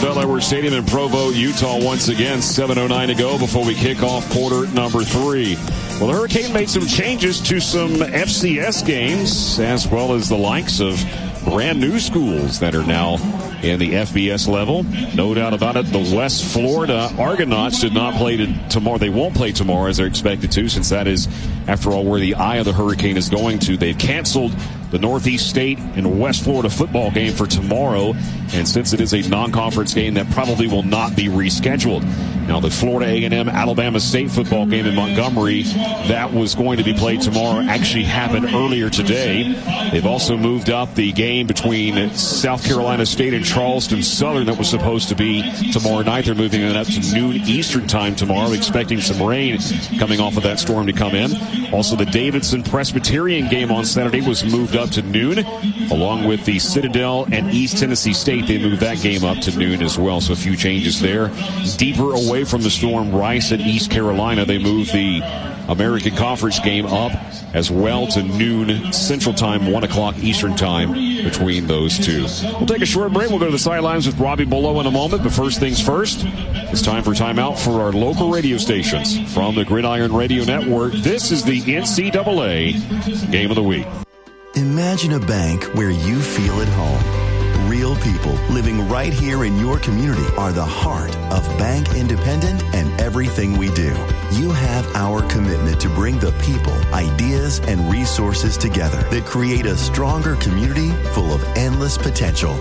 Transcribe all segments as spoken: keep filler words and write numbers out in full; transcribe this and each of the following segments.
Bell Edwards Stadium in Provo, Utah once again. seven oh nine to go before we kick off quarter number three. Well, the Hurricane made some changes to some F C S games, as well as the likes of brand new schools that are now in the F B S level. No doubt about it, the West Florida Argonauts did not play to tomorrow. They won't play tomorrow as they're expected to, since that is, after all, where the eye of the hurricane is going to. They've canceled the Northeast State and West Florida football game for tomorrow, and since it is a non-conference game, that probably will not be rescheduled. Now, the Florida A and M Alabama State football game in Montgomery, that was going to be played tomorrow, actually happened earlier today. They've also moved up the game between South Carolina State and Charleston Southern that was supposed to be tomorrow night. They're moving it up to noon Eastern time tomorrow, expecting some rain coming off of that storm to come in. Also, the Davidson Presbyterian game on Saturday was moved up to noon, along with the Citadel and East Tennessee State. They moved that game up to noon as well, so a few changes there. Deeper away from the storm, Rice and East Carolina, they moved the American Conference game up as well to noon Central Time, one o'clock Eastern Time between those two. We'll take a short break. We'll go to the sidelines with Robbie Below in a moment, but first things first, it's time for timeout for our local radio stations. From the Gridiron Radio Network, this is the N C double A Game of the Week. Imagine a bank where you feel at home. Real people living right here in your community are the heart of Bank Independent and everything we do. You have our commitment to bring the people, ideas, and resources together that create a stronger community full of endless potential.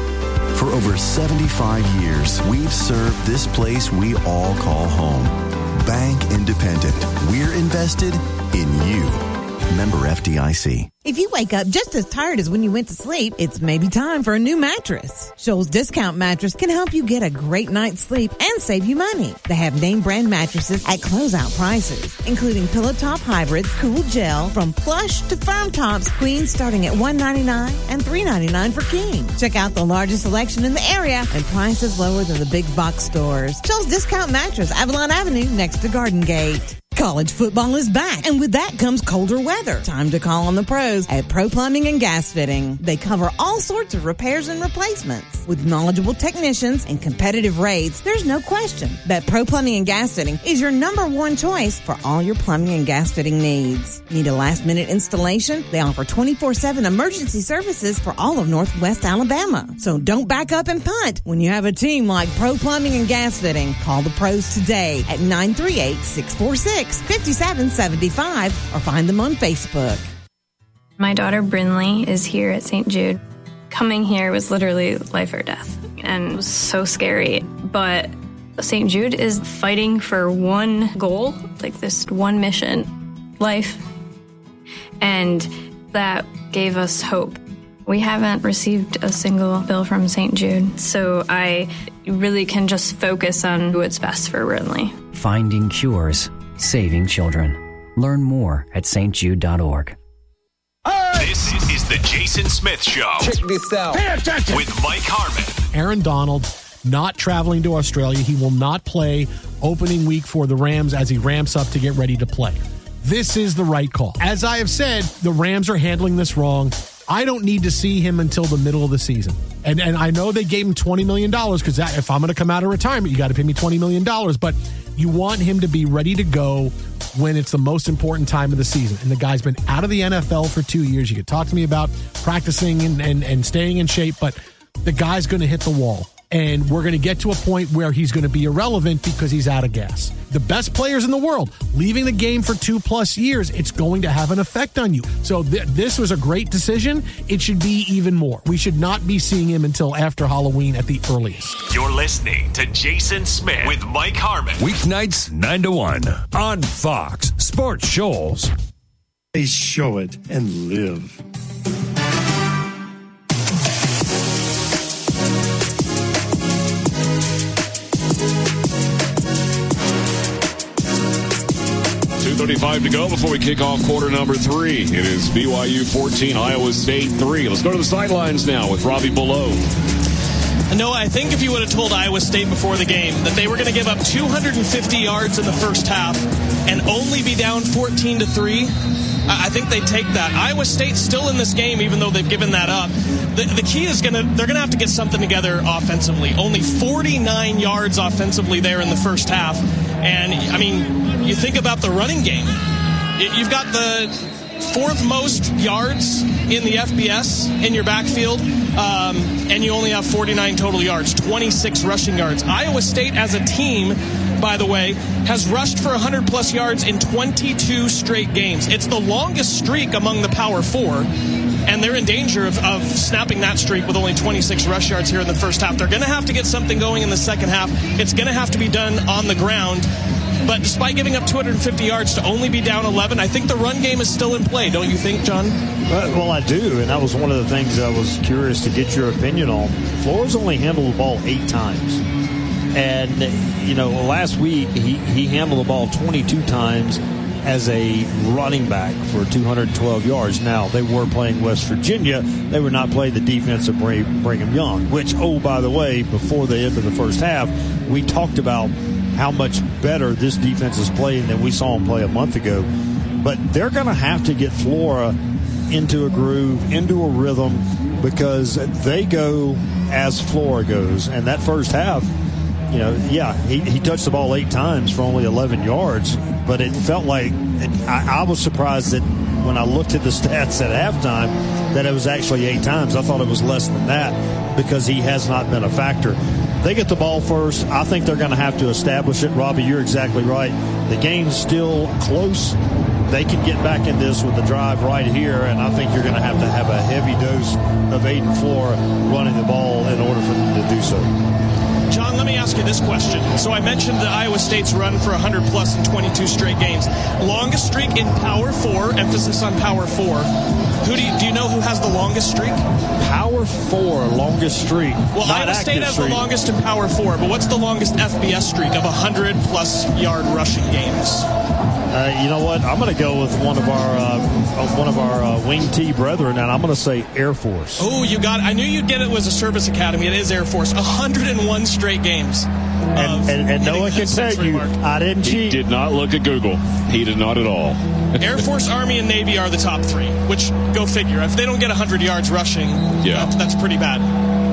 For over seventy-five years, we've served this place we all call home. Bank Independent. We're invested in you. Member F D I C. If you wake up just as tired as when you went to sleep, it's maybe time for a new mattress. Shoals Discount Mattress can help you get a great night's sleep and save you money. They have name brand mattresses at closeout prices, including Pillow Top Hybrids, Cool Gel, from plush to firm tops, queens starting at one hundred ninety-nine dollars and three hundred ninety-nine dollars for king. Check out the largest selection in the area and prices lower than the big box stores. Shoals Discount Mattress, Avalon Avenue, next to Garden Gate. College football is back, and with that comes colder weather. Time to call on the pros at Pro Plumbing and Gas Fitting. They cover all sorts of repairs and replacements. With knowledgeable technicians and competitive rates, there's no question that Pro Plumbing and Gas Fitting is your number one choice for all your plumbing and gas fitting needs. Need a last-minute installation? They offer twenty-four seven emergency services for all of Northwest Alabama. So don't back up and punt when you have a team like Pro Plumbing and Gas Fitting. Call the pros today at nine three eight, six four six, five seven seven five or find them on Facebook. My daughter Brinley is here at Saint Jude. Coming here was literally life or death, and it was so scary. But Saint Jude is fighting for one goal, like this one mission, life. And that gave us hope. We haven't received a single bill from Saint Jude, so I really can just focus on what's best for Brinley. Finding cures, saving children. Learn more at s t jude dot org. This is the Jason Smith Show. Check this out. Pay attention. With Mike Harmon. Aaron Donald not traveling to Australia. He will not play opening week for the Rams as he ramps up to get ready to play. This is the right call. As I have said, the Rams are handling this wrong. I don't need to see him until the middle of the season. And and I know they gave him twenty million dollars because if I'm going to come out of retirement, you got to pay me twenty million dollars. But you want him to be ready to go when it's the most important time of the season. And the guy's been out of the N F L for two years. You could talk to me about practicing and, and, and staying in shape, but the guy's going to hit the wall. And we're going to get to a point where he's going to be irrelevant because he's out of gas. The best players in the world, leaving the game for two plus years, it's going to have an effect on you. So th- this was a great decision. It should be even more. We should not be seeing him until after Halloween at the earliest. You're listening to Jason Smith with Mike Harmon. Weeknights nine to one on Fox Sports Shoals. They show it and live. two thirty-five to go before we kick off quarter number three. It is B Y U fourteen, Iowa State three. Let's go to the sidelines now with Robbie Below. Noah, I think if you would have told Iowa State before the game that they were going to give up two hundred fifty yards in the first half and only be down fourteen to three, I think they take that. Iowa State's still in this game, even though they've given that up. The, the key is going to, they're going to have to get something together offensively. Only forty-nine yards offensively there in the first half. And, I mean, you think about the running game. You've got the fourth most yards in the F B S in your backfield, um, and you only have forty-nine total yards, twenty-six rushing yards. Iowa State as a team, by the way, has rushed for one hundred plus yards in twenty-two straight games. It's the longest streak among the Power Four, and they're in danger of, of snapping that streak with only twenty-six rush yards here in the first half. They're going to have to get something going in the second half. It's going to have to be done on the ground. But despite giving up two hundred fifty yards to only be down eleven, I think the run game is still in play. Don't you think, John? Well, I do, and that was one of the things I was curious to get your opinion on. Flores only handled the ball eight times. And, you know, last week he, he handled the ball twenty-two times as a running back for two hundred twelve yards. Now, they were playing West Virginia. They were not playing the defense of Brigham Young, which, oh, by the way, before the end of the first half, we talked about how much better this defense is playing than we saw them play a month ago. But they're going to have to get Flora into a groove, into a rhythm, because they go as Flora goes. And that first half, you know, yeah, he, he touched the ball eight times for only eleven yards, but it felt like it, I, I was surprised that when I looked at the stats at halftime that it was actually eight times. I thought it was less than that because he has not been a factor. They get the ball first. I think they're going to have to establish it. Robbie, you're exactly right. The game's still close. They can get back in this with the drive right here, and I think you're going to have to have a heavy dose of Aiden Flora running the ball in order for them to do so. John, let me ask you this question. So I mentioned that Iowa State's run for one hundred plus in twenty-two straight games. Longest streak in Power Four, emphasis on Power Four. Who do you, do you know who has the longest streak? Power Four, longest streak. Well, Iowa State has streak. the longest in Power Four, but what's the longest F B S streak of one hundred plus yard rushing games? Uh, you know what? I'm going to go with one of our uh, one of our uh, wing T brethren, and I'm going to say Air Force. Oh, you got it. I knew you'd get it. Was a service academy. It is Air Force. one hundred one straight games. And, and, and no one can tell you mark. I didn't cheat. He did not look at Google. He did not at all. Air Force, Army, and Navy are the top three, which, go figure. If they don't get one hundred yards rushing, yeah. that, that's pretty bad.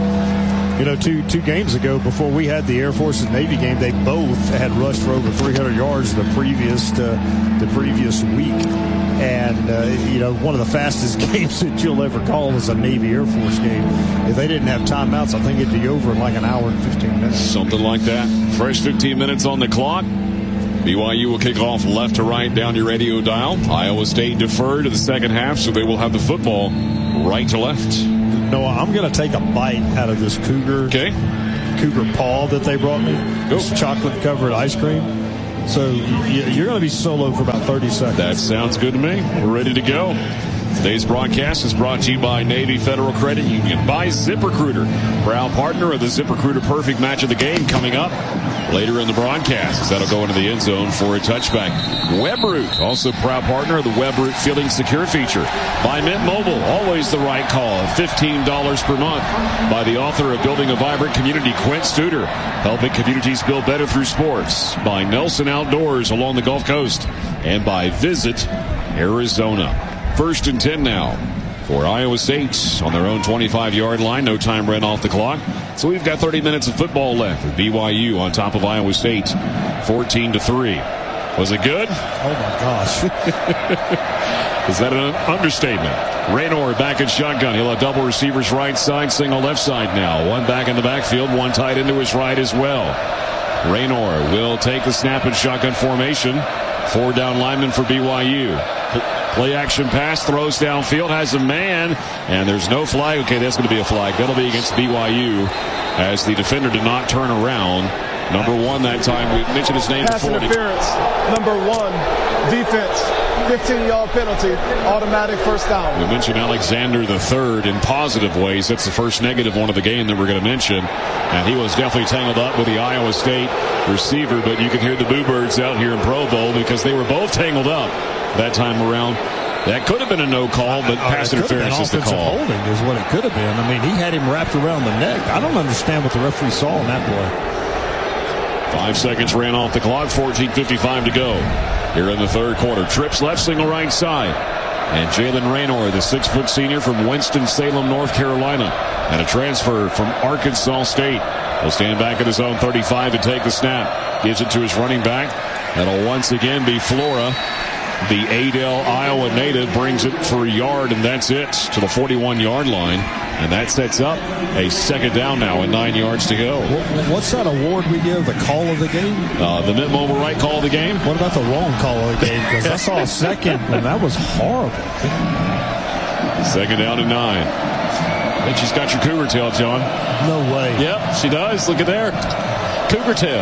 You know, two two games ago, before we had the Air Force and Navy game, they both had rushed for over three hundred yards the previous uh, the previous week. And, uh, you know, one of the fastest games that you'll ever call was a Navy Air Force game. If they didn't have timeouts, I think it'd be over in like an hour and fifteen minutes. Something like that. Fresh fifteen minutes on the clock. B Y U will kick off left to right down your radio dial. Iowa State deferred to the second half, so they will have the football right to left. No, I'm going to take a bite out of this Cougar, okay. Cougar paw that they brought me. Go. This chocolate-covered ice cream. So you're going to be solo for about thirty seconds. That sounds good to me. We're ready to go. Today's broadcast is brought to you by Navy Federal Credit Union, by ZipRecruiter, proud partner of the ZipRecruiter Perfect Match of the Game, coming up later in the broadcast, as that'll go into the end zone for a touchback. WebRoot, also proud partner of the WebRoot Fielding Secure feature. By Mint Mobile, always the right call, fifteen dollars per month. By the author of Building a Vibrant Community, Quint Studer, helping communities build better through sports. By Nelson Outdoors along the Gulf Coast. And by Visit Arizona. First and ten now for Iowa State on their own twenty-five-yard line. No time ran off the clock. So we've got thirty minutes of football left with B Y U on top of Iowa State, fourteen to three. Was it good? Oh, my gosh. Is that an understatement? Raynor back in shotgun. He'll have double receivers right side, single left side now. One back in the backfield, one tight into his right as well. Raynor will take the snap in shotgun formation. Four down linemen for B Y U. Play action pass, throws downfield, has a man, and there's no flag. Okay, that's going to be a flag. That'll be against B Y U as the defender did not turn around. Number one that time. We mentioned his name Pass before. Interference. Number one, defense. fifteen-yard penalty, automatic first down. We mentioned Alexander the third in positive ways. That's the first negative one of the game that we're going to mention. And he was definitely tangled up with the Iowa State receiver, but you can hear the Boo Birds out here in Provo because they were both tangled up that time around. That could have been a no call, but uh, pass interference is the call. Holding is what it could have been. I mean, he had him wrapped around the neck. I don't understand what the referee saw in that play. Five seconds ran off the clock, fourteen fifty-five to go here in the third quarter. Trips left, single right side. And Jalen Raynor, the six-foot senior from Winston-Salem, North Carolina, and a transfer from Arkansas State, will stand back at his own thirty-five to take the snap. Gives it to his running back. That'll once again be Flora. The Adel, Iowa native, brings it for a yard, and that's it to the forty-one-yard line. And that sets up a second down now and nine yards to go. What's that award we give? The call of the game? Uh, the Mint Mobile right call of the game. What about the wrong call of the game? Because I saw a second, and that was horrible. Second down and nine. I think she's got your cougar tail, John. No way. Yep, she does. Look at there. Cougar tail.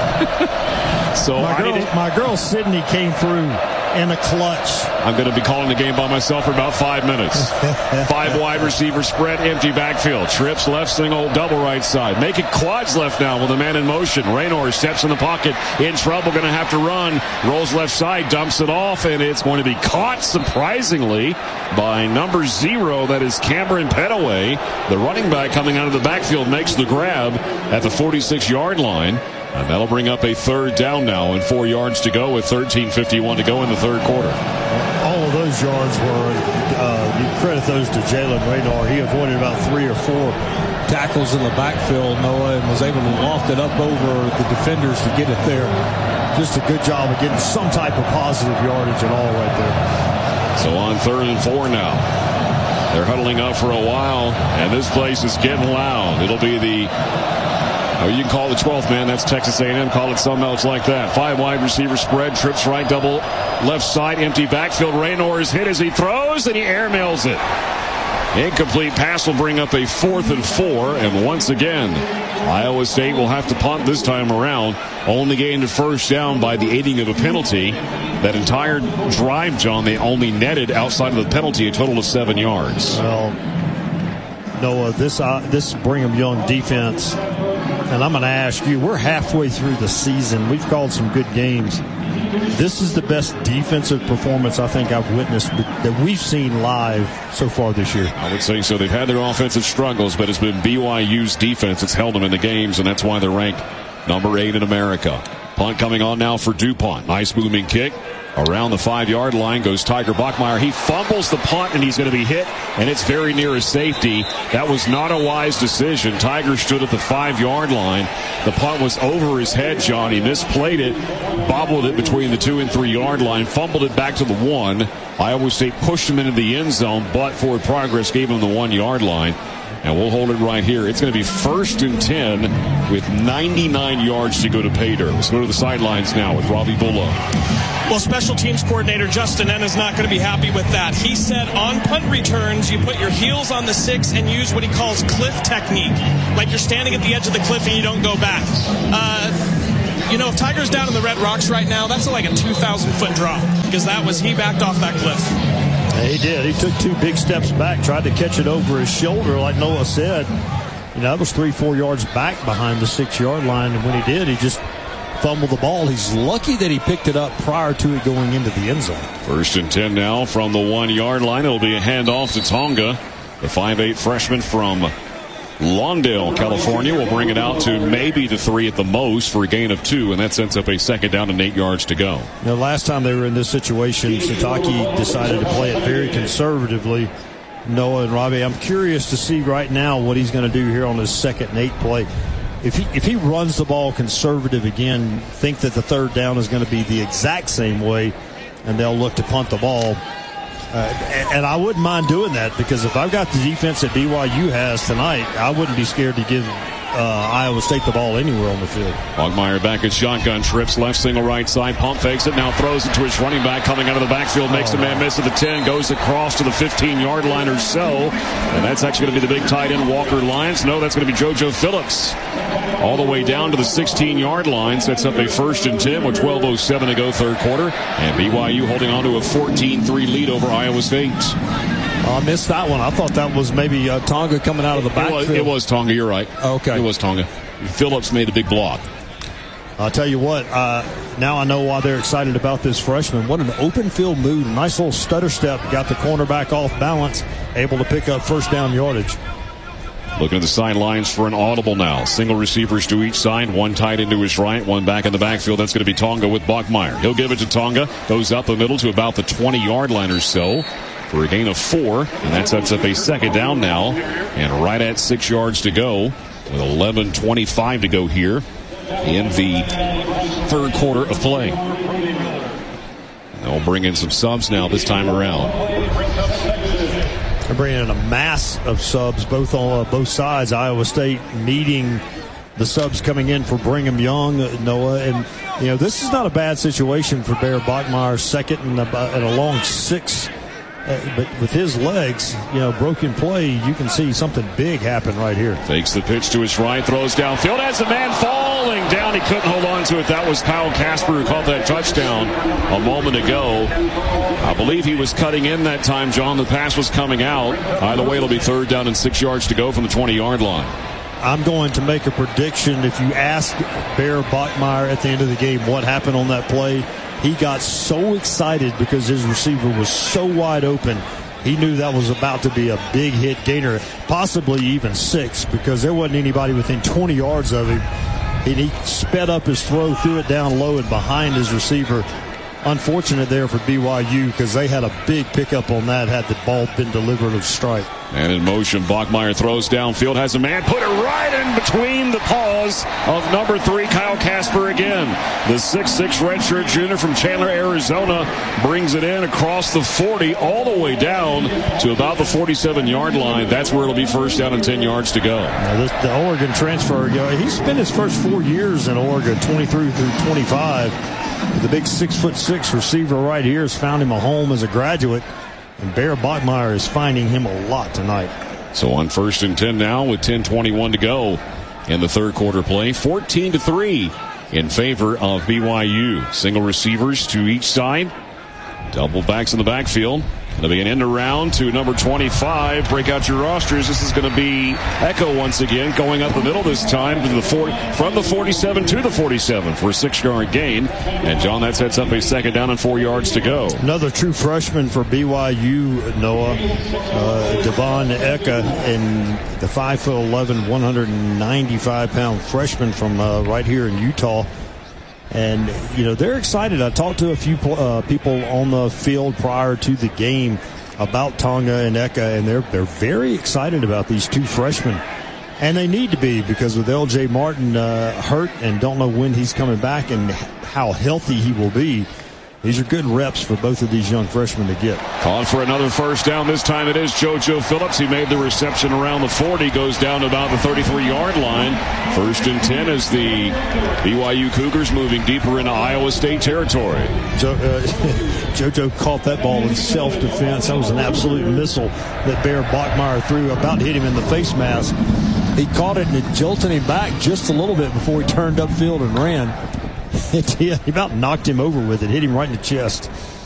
So my girl, I did my girl Sydney came through in a clutch. I'm going to be calling the game by myself for about five minutes. Five wide receiver spread, empty backfield. Trips left, single, double right side. Make it quads left now with a man in motion. Raynor steps in the pocket, in trouble, going to have to run. Rolls left side, dumps it off, and it's going to be caught, surprisingly, by number zero. That is Cameron Petaway. The running back coming out of the backfield makes the grab at the forty-six-yard line. And that'll bring up a third down now and four yards to go with thirteen fifty-one to go in the third quarter. All of those yards were, uh, you credit those to Jalen Raynor. He avoided about three or four tackles in the backfield, Noah, and was able to loft it up over the defenders to get it there. Just a good job of getting some type of positive yardage at all right there. So on third and four now. They're huddling up for a while, and this place is getting loud. It'll be the... Oh, you can call the twelfth man. That's Texas A and M. Call it something else like that. Five wide receiver spread. Trips right, double left side. Empty backfield. Raynor is hit as he throws, and he airmails it. Incomplete pass will bring up a fourth and four. And once again, Iowa State will have to punt this time around. Only gained a first down by the aiding of a penalty. That entire drive, John, they only netted outside of the penalty a total of seven yards. Well, Noah, this, uh, this Brigham Young defense... And I'm going to ask you, we're halfway through the season. We've called some good games. This is the best defensive performance I think I've witnessed that we've seen live so far this year. I would say so. They've had their offensive struggles, but it's been B Y U's defense that's held them in the games, and that's why they're ranked number eight in America. Punt coming on now for DuPont. Nice moving kick. Around the five-yard line goes Tiger Bachmeier. He fumbles the punt, and he's going to be hit, and it's very near a safety. That was not a wise decision. Tiger stood at the five-yard line. The punt was over his head, John. He misplayed it, bobbled it between the two- and three-yard line, fumbled it back to the one. Iowa State pushed him into the end zone, but forward progress gave him the one-yard line. And we'll hold it right here. It's going to be first and ten with ninety-nine yards to go to pay dirt. Let's go to the sidelines now with Robbie Bullough. Well, special teams coordinator Justin N is not going to be happy with that. He said on punt returns, you put your heels on the six and use what he calls cliff technique. Like you're standing at the edge of the cliff and you don't go back. Uh, you know, if Tiger's down in the Red Rocks right now, that's like a two thousand foot drop because that was, he backed off that cliff. He did. He took two big steps back, tried to catch it over his shoulder, like Noah said. You know, that was three, four yards back behind the six-yard line, and when he did, he just fumbled the ball. He's lucky that he picked it up prior to it going into the end zone. First and ten now from the one-yard line. It'll be a handoff to Tonga. The five eight freshman from Lawndale, California, will bring it out to maybe the three at the most for a gain of two, and that sets up a second down and eight yards to go. You know, last time they were in this situation, Sataki decided to play it very conservatively. Noah and Robbie, I'm curious to see right now what he's going to do here on his second and eight play. If he if he runs the ball conservative again, think that the third down is going to be the exact same way, and they'll look to punt the ball. Uh, and, and I wouldn't mind doing that because if I've got the defense that B Y U has tonight, I wouldn't be scared to give uh, Iowa State the ball anywhere on the field. Bachmeier back at shotgun, trips left single right side, pump fakes it, now throws it to his running back coming out of the backfield, makes oh, a man miss at the ten, goes across to the fifteen-yard line or so, and that's actually going to be the big tight end Walker Lyons. No, that's going to be JoJo Phillips. All the way down to the sixteen-yard line, sets up a first and ten with twelve oh seven to go third quarter, and B Y U holding on to a fourteen three lead over Iowa State. I missed that one. I thought that was maybe uh, Tonga coming out of the backfield. It was, it was Tonga, you're right. Okay. It was Tonga. Phillips made the big block. I'll tell you what, uh, now I know why they're excited about this freshman. What an open field move. Nice little stutter step. Got the cornerback off balance, able to pick up first down yardage. Looking at the sidelines for an audible now. Single receivers to each side. One tight into his right, one back in the backfield. That's going to be Tonga with Bachmeier. He'll give it to Tonga. Goes up the middle to about the twenty-yard line or so for a gain of four. And that sets up a second down now. And right at six yards to go with eleven twenty-five to go here in the third quarter of play. They'll bring in some subs now this time around. They're bringing in a mass of subs, both on uh, both sides. Iowa State needing the subs coming in for Brigham Young, uh, Noah. And, you know, this is not a bad situation for Bear Bachmeier, second and a, and a long six. Uh, but with his legs, you know, broken play, you can see something big happen right here. Takes the pitch to his right, throws downfield, has a man falling down. He couldn't hold on to it. That was Kyle Casper who caught that touchdown a moment ago. I believe he was cutting in that time, John. The pass was coming out. Either way, it'll be third down and six yards to go from the twenty-yard line. I'm going to make a prediction. If you ask Bear Bachmeier at the end of the game what happened on that play, he got so excited because his receiver was so wide open. He knew that was about to be a big hit gainer, possibly even six, because there wasn't anybody within twenty yards of him. And he sped up his throw, threw it down low and behind his receiver. Unfortunate there for B Y U because they had a big pickup on that had the ball been delivered of strike. And in motion, Bachmeier throws downfield, has a man, put it right in between the paws of number three, Kyle Casper again. The six six redshirt junior from Chandler, Arizona, brings it in across the forty, all the way down to about the forty-seven-yard line. That's where it'll be first down and ten yards to go. Now this, the Oregon transfer, you know, he spent his first four years in Oregon, twenty-three through twenty-five. The big six foot six receiver right here has found him a home as a graduate. And Bear Bachmeier is finding him a lot tonight. So on first and ten now with ten twenty-one to go in the third quarter play. fourteen to three in favor of B Y U. Single receivers to each side. Double backs in the backfield. It'll be an end around to number twenty-five. Break out your rosters. This is going to be Echo once again, going up the middle this time to the forty, from the forty-seven to the forty-seven for a six-yard gain. And, John, that sets up a second down and four yards to go. Another true freshman for B Y U, Noah, uh, Devon Eka, and the five foot eleven, one hundred ninety-five pound freshman from uh, right here in Utah. And, you know, they're excited. I talked to a few uh, people on the field prior to the game about Tonga and Eka, and they're, they're very excited about these two freshmen. And they need to be, because with L J Martin uh, hurt and don't know when he's coming back and how healthy he will be, these are good reps for both of these young freshmen to get. Called for another first down. This time it is JoJo Phillips. He made the reception around the forty. Goes down to about the thirty-three-yard line. First and ten as the B Y U Cougars moving deeper into Iowa State territory. Jo, uh, JoJo caught that ball in self-defense. That was an absolute missile that Bear Bachmeier threw. About hit him in the face mask. He caught it and it jolted him back just a little bit before he turned upfield and ran. He about knocked him over with it, hit him right in the chest.